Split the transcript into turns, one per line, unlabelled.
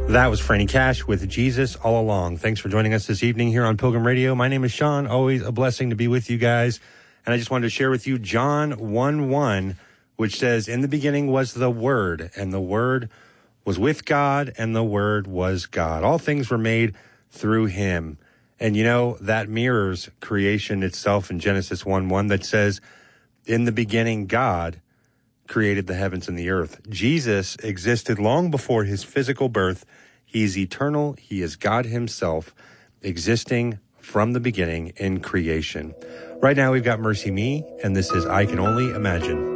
That was Franny Cash with Jesus All Along. Thanks for joining us this evening here on Pilgrim Radio. My name is Sean. Always a blessing to be with you guys. And I just wanted to share with you John 1:1, which says, "In the beginning was the Word, and the Word was with God, and the Word was God. All things were made through him." And you know, that mirrors creation itself in Genesis 1:1 that says, "In the beginning, God created the heavens and the earth." Jesus existed long before his physical birth. He's eternal. He is God himself, existing from the beginning in creation. Right now, we've got Mercy Me, and this is I Can Only Imagine.